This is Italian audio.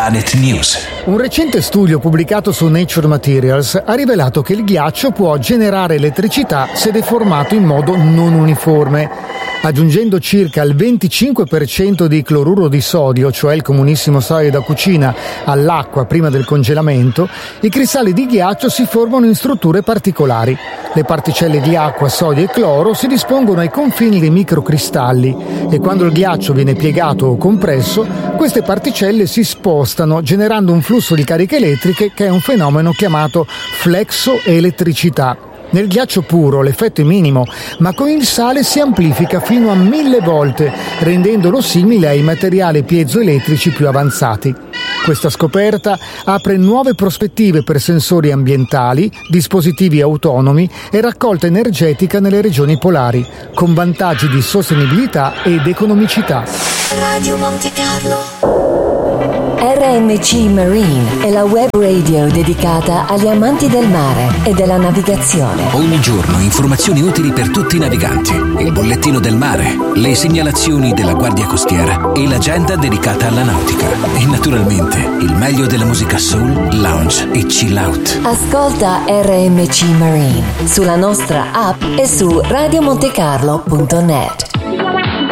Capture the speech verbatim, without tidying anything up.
Planet News. Un recente studio pubblicato su Nature Materials ha rivelato che il ghiaccio può generare elettricità se deformato in modo non uniforme. Aggiungendo circa il venticinque per cento di cloruro di sodio, cioè il comunissimo sodio da cucina, all'acqua prima del congelamento, i cristalli di ghiaccio si formano in strutture particolari. Le particelle di acqua, sodio e cloro si dispongono ai confini dei microcristalli e quando il ghiaccio viene piegato o compresso, queste particelle si spostano generando un flusso di cariche elettriche che è un fenomeno chiamato flexoelettricità. Nel ghiaccio puro l'effetto è minimo, ma con il sale si amplifica fino a mille volte, rendendolo simile ai materiali piezoelettrici più avanzati. Questa scoperta apre nuove prospettive per sensori ambientali, dispositivi autonomi e raccolta energetica nelle regioni polari, con vantaggi di sostenibilità ed economicità. Radio Monte Carlo. R M C Marine è la web radio dedicata agli amanti del mare e della navigazione. Ogni giorno informazioni utili per tutti i naviganti, il bollettino del mare, le segnalazioni della Guardia Costiera e l'agenda dedicata alla nautica. E naturalmente il meglio della musica soul, lounge e chill out. Ascolta R M C Marine sulla nostra app e su radio monte carlo punto net.